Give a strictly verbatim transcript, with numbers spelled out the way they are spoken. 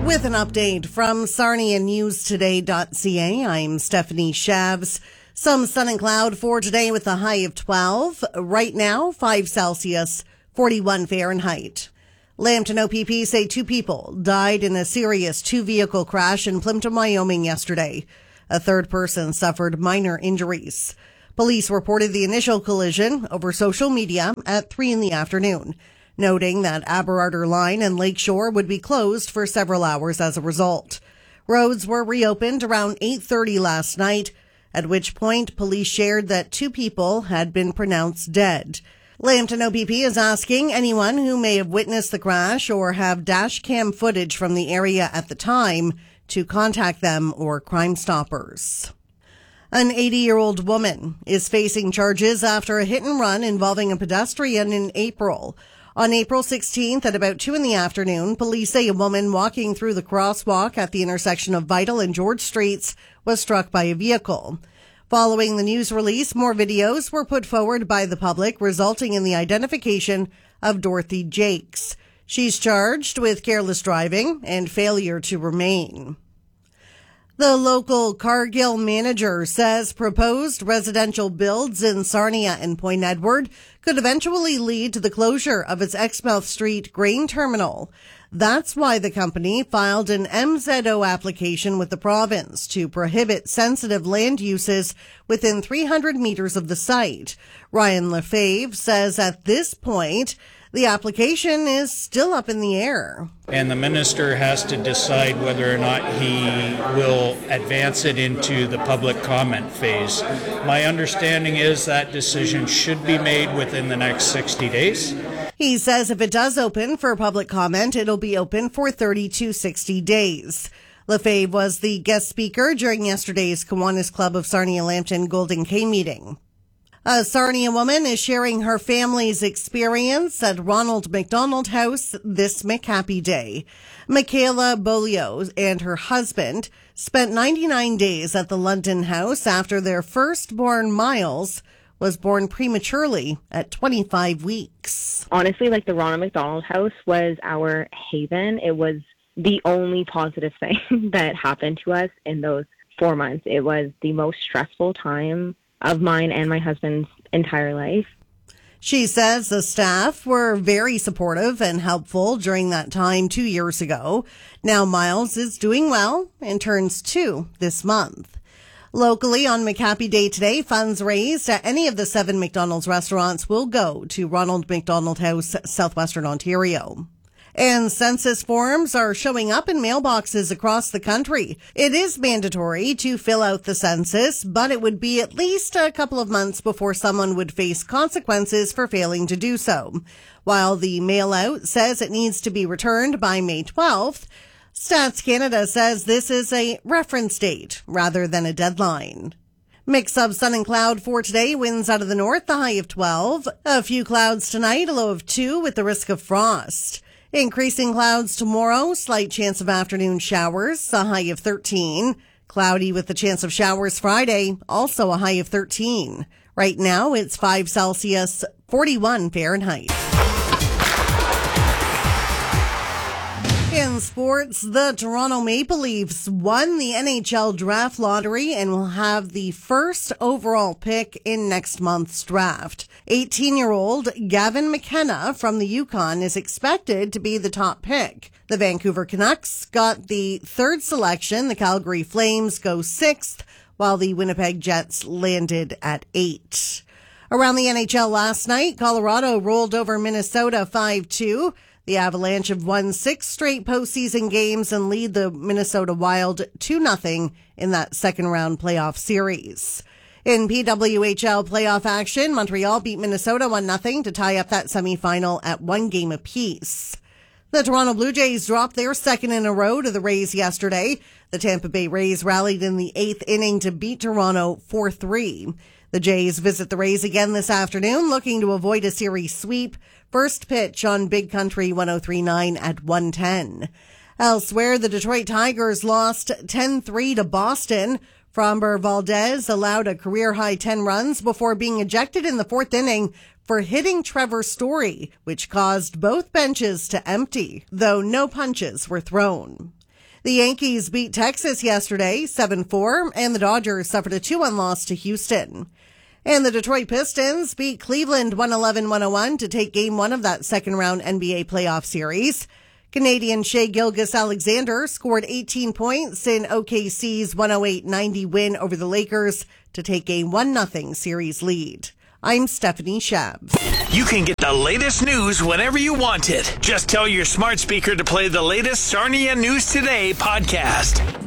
With an update from Sarnia News Today dot C A, I'm Stephanie Shavs. Some sun and cloud for today with a high of twelve. Right now, five Celsius, forty-one Fahrenheit. Lambton O P P say two people died in a serious two-vehicle crash in Plimpton, Wyoming yesterday. A third person suffered minor injuries. Police reported the initial collision over social media at three in the afternoon, noting that Aberarder Line and Lakeshore would be closed for several hours as a result. Roads were reopened around eight thirty last night, at which point police shared that two people had been pronounced dead. Lambton O P P is asking anyone who may have witnessed the crash or have dash cam footage from the area at the time to contact them or Crime Stoppers. An eighty-year-old woman is facing charges after a hit and run involving a pedestrian in April. On April sixteenth at about two in the afternoon, police say a woman walking through the crosswalk at the intersection of Vital and George Streets was struck by a vehicle. Following the news release, more videos were put forward by the public, resulting in the identification of Dorothy Jakes. She's charged with careless driving and failure to remain. The local Cargill manager says proposed residential builds in Sarnia and Point Edward could eventually lead to the closure of its Exmouth Street grain terminal. That's why the company filed an M Z O application with the province to prohibit sensitive land uses within three hundred meters of the site. Ryan Lefebvre says at this point, the application is still up in the air. And the minister has to decide whether or not he will advance it into the public comment phase. My understanding is that decision should be made within the next sixty days. He says if it does open for public comment, it'll be open for thirty to sixty days. Lefebvre was the guest speaker during yesterday's Kiwanis Club of Sarnia-Lambton Golden K meeting. A Sarnia woman is sharing her family's experience at Ronald McDonald House this McHappy Day. Michaela Bolio and her husband spent ninety-nine days at the London House after their firstborn, Miles, was born prematurely at twenty-five weeks. Honestly, like the Ronald McDonald House was our haven. It was the only positive thing that happened to us in those four months. It was the most stressful time of mine and my husband's entire life. She says the staff were very supportive and helpful during that time two years ago. Now Miles is doing well and turns two this month. Locally on McHappy Day today, funds raised at any of the seven McDonald's restaurants will go to Ronald McDonald House, Southwestern Ontario. And census forms are showing up in mailboxes across the country. It is mandatory to fill out the census, but it would be at least a couple of months before someone would face consequences for failing to do so. While the mail-out says it needs to be returned by May twelfth, Stats Canada says this is a reference date rather than a deadline. Mix of sun and cloud for today. Winds out of the north, the high of twelve. A few clouds tonight, a low of two with the risk of frost. Increasing clouds tomorrow, slight chance of afternoon showers, a high of thirteen. Cloudy with the chance of showers Friday, also a high of thirteen. Right now, it's five Celsius, forty-one Fahrenheit. In sports, the Toronto Maple Leafs won the N H L draft lottery and will have the first overall pick in next month's draft. eighteen-year-old Gavin McKenna from the Yukon is expected to be the top pick. The Vancouver Canucks got the third selection. The Calgary Flames go sixth, while the Winnipeg Jets landed at eight. Around the N H L last night, Colorado rolled over Minnesota five two. The Avalanche have won six straight postseason games and lead the Minnesota Wild two nothing in that second round playoff series. In P W H L playoff action, Montreal beat Minnesota one nothing to tie up that semifinal at one game apiece. The Toronto Blue Jays dropped their second in a row to the Rays yesterday. The Tampa Bay Rays rallied in the eighth inning to beat Toronto four three. The Jays visit the Rays again this afternoon, looking to avoid a series sweep. First pitch on Big Country one oh three point nine at one ten. Elsewhere, the Detroit Tigers lost ten three to Boston. Framber Valdez allowed a career-high ten runs before being ejected in the fourth inning for hitting Trevor Story, which caused both benches to empty, though no punches were thrown. The Yankees beat Texas yesterday, seven four, and the Dodgers suffered a two one loss to Houston. And the Detroit Pistons beat Cleveland one eleven one oh one to take game one of that second round N B A playoff series. Canadian Shai Gilgeous-Alexander scored eighteen points in O K C's one oh eight ninety win over the Lakers to take a one nothing series lead. I'm Stephanie Shabs. You can get the latest news whenever you want it. Just tell your smart speaker to play the latest Sarnia News Today podcast.